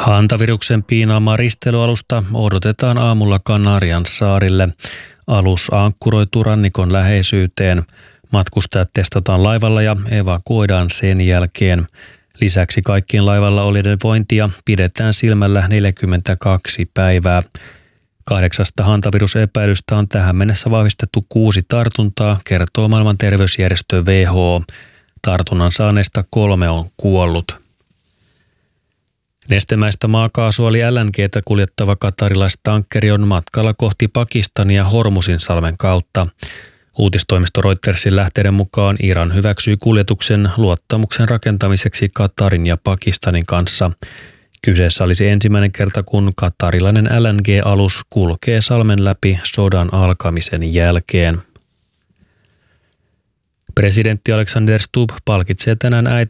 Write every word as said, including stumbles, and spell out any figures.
Hantaviruksen piinaamaa risteilyalusta odotetaan aamulla Kanarian saarille. Alus ankkuroituu rannikon läheisyyteen. Matkustajat testataan laivalla ja evakuoidaan sen jälkeen. Lisäksi kaikkien laivalla olijoiden vointia pidetään silmällä neljäkymmentäkaksi päivää. Kahdeksasta hantavirusepäilystä on tähän mennessä vahvistettu kuusi tartuntaa, kertoo maailman terveysjärjestö W H O. Tartunnan saaneista kolme on kuollut. Nestemäistä maakaasua eli L N G:tä kuljettava katarilaistankkeri on matkalla kohti Pakistania Hormuzinsalmen kautta. Uutistoimisto Reutersin lähteiden mukaan Iran hyväksyi kuljetuksen luottamuksen rakentamiseksi Katarin ja Pakistanin kanssa. Kyseessä olisi ensimmäinen kerta, kun katarilainen L N G-alus kulkee salmen läpi sodan alkamisen jälkeen. Presidentti Alexander Stubb palkitsee tänään